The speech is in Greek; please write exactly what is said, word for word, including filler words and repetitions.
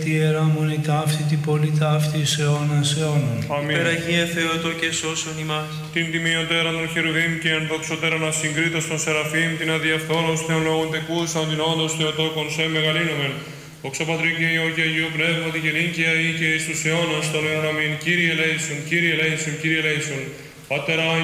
τη ιεράμονη ταύτη, τη πολύ ταύτη εις αιώνας αιώνων. Αμήν. Υπεραγία Θεότο και σώσον ημάς. Την τιμιωτέραν των χερουβίμ και ενδοξωτέραν ασυγκρίτως των Σεραφείμ, την αδιαφθόρος θεων λογοντεκούσαν, την όντως Θεοτόκον σε μεγαλύνομεν. Δόξα Πατρί και Υιό και Αγίου Πνεύματι και νυν και αεί και εις τους αιώνας των αιώνων αμήν. Κύριε ελέησον, Κύριε ελέησον, Κύριε ελέησον. Πατέρα